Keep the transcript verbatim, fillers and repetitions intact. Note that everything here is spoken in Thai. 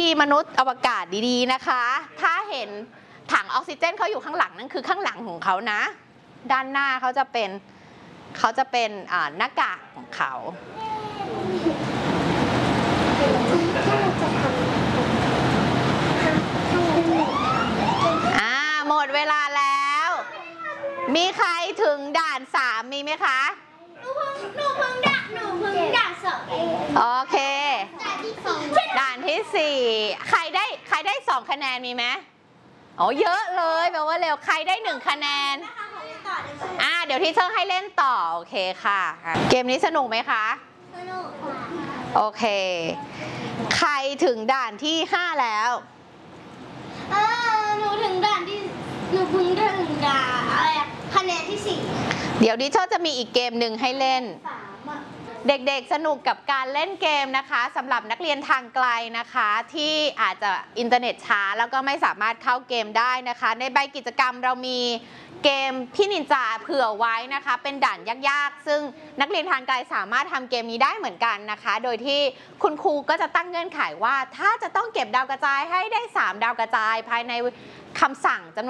มนุษย์อวกาศดีๆนะคะถ้าเห็นถังออกซิเจนเขาอยู่ข้างหลังนั่นคือข้างหลังของเขานะด้านหน้าเขาจะเป็นเขาจะเป็นหน้ากากของเขาอ่าหมดเวลาแล้วมีใครถึงด่านสามมีไหมคะหนูเพิ่งหนูเพิ่งด่านหนูเพิ่งด่านสองโอเคด่านที่สองด่านที่สี่ใครได้ใครได้สองคะแนนมีไหมอ๋อเยอะเลยแปลว่าเร็วใครได้หนึ่งคะแนนอ่าเดี๋ยวที่เชอร์ให้เล่นต่อโอเคค่ะเกมนี้สนุกไหมคะสนุกค่ะโอเคใครถึงด่านที่ห้าแล้วเออหนูถึงด่านที่หนูเพิ่งถึงด่านอะไรคะแนนที่สี่เดี๋ยวดิเชอร์จะมีอีกเกมหนึ่งให้เล่นเด็กๆสนุกกับการเล่นเกมนะคะสำหรับนักเรียนทางไกลนะคะที่อาจจะอินเทอร์เน็ตช้าแล้วก็ไม่สามารถเข้าเกมได้นะคะในใบกิจกรรมเรามีเกมพี่นินจาเผื่อไว้นะคะเป็นด่านยากๆซึ่งนักเรียนทางไกลสามารถทำเกมนี้ได้เหมือนกันนะคะโดยที่คุณครูก็จะตั้งเงื่อนไขว่าถ้าจะต้องเก็บดาวกระจายให้ได้สามดาวกระจายภายในคำสั่งจำนวน